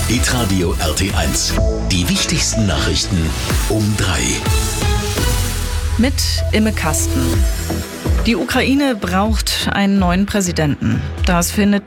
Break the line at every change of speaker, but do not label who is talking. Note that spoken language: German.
Hitradio RT1. Die wichtigsten Nachrichten um 3.
Mit Imme Kasten. Die Ukraine braucht einen neuen Präsidenten. Das findet